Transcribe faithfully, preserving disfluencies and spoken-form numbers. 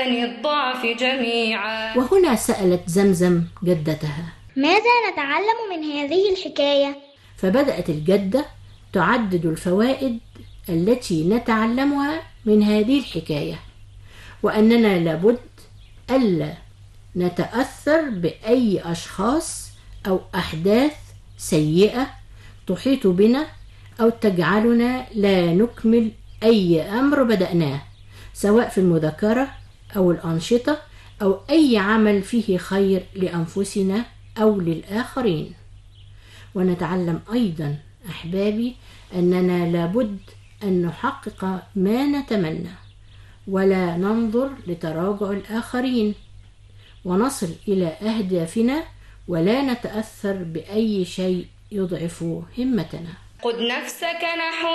الضعف جميعا. وهنا سألت زمزم جدتها: ماذا نتعلم من هذه الحكاية؟ فبدأت الجدة تعدد الفوائد التي نتعلمها من هذه الحكاية، وأننا لابد ألا نتأثر بأي أشخاص أو أحداث سيئة تحيط بنا أو تجعلنا لا نكمل أي أمر بدأناه، سواء في المذاكرة أو الأنشطة أو أي عمل فيه خير لأنفسنا أو للآخرين. ونتعلم أيضا أحبابي أننا لابد أن نحقق ما نتمنى ولا ننظر لتراجع الآخرين، ونصل إلى أهدافنا ولا نتأثر بأي شيء يضعف همتنا. قد نفسك نحو